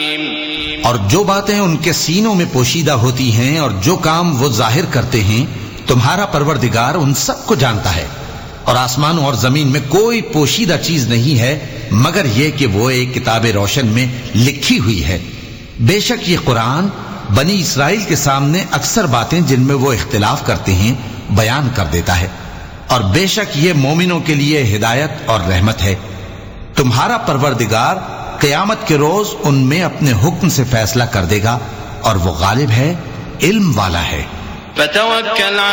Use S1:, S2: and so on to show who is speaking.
S1: और जो बातें उनके सीनों में पोशीदा होती हैं और जो काम वो जाहिर करते हैं, तुम्हारा परवरदिगार उन सब को जानता है। और आसमानों और जमीन में कोई पोशीदा चीज नहीं है मगर यह कि वो एक किताब रोशन में लिखी हुई है। बेशक ये कुरान बनी इसराइल के सामने अक्सर बातें जिनमें वो इख्तिलाफ करते हैं बयान कर देता है, और बेशक ये मोमिनों के लिए हिदायत और रहमत है। तुम्हारा परवरदिगार क़यामत के रोज उनमें अपने हुक्म से फैसला कर देगा और वो गालिब है, इल्म वाला है।